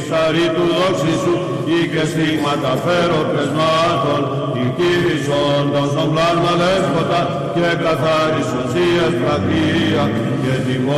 ψαρή του δόξη σου, ή και στίγματα φέρω πεσμάτων, η κύβησόντας τον πλάσμα δέσποτα, και καθάρισον σίας πρακτεία, και τιμώ